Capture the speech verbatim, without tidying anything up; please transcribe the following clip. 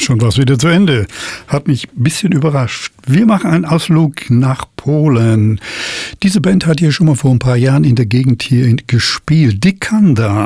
Schon was wieder zu Ende. Hat mich ein bisschen überrascht. Wir machen einen Ausflug nach Polen. Diese Band hat hier schon mal vor ein paar Jahren in der Gegend hier gespielt. Dikanda.